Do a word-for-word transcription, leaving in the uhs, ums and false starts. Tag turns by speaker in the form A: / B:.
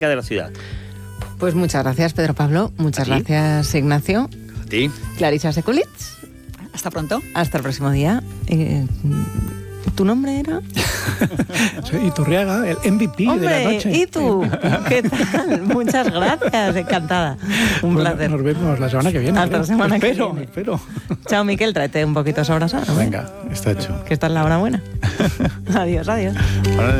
A: de la ciudad.
B: Pues muchas gracias, Pedro Pablo. Muchas gracias, Ignacio.
A: A ti.
B: Clarisa Sekulits.
C: Hasta pronto.
B: Hasta el próximo día. Eh, ¿Tu nombre era?
D: Soy Iturriaga, el M V P
B: Hombre,
D: de la noche.
B: ¿y tú? ¿Qué tal? Muchas gracias, encantada. Un
D: bueno,
B: placer.
D: Nos vemos la semana que viene.
B: Hasta la semana
D: espero,
B: que viene.
D: Espero,
B: Chao, Miquel, tráete un poquito sobrasada.
D: Venga, está hecho.
B: Que esta es la hora buena. Adiós, adiós.
A: Ahora